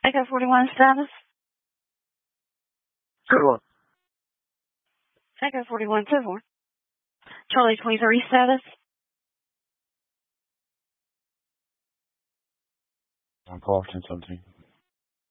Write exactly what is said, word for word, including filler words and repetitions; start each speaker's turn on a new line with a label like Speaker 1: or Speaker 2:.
Speaker 1: Echo forty-one status.
Speaker 2: Good one.
Speaker 1: Echo forty-one two four. Charlie twenty-three status.
Speaker 2: I'm parked in something.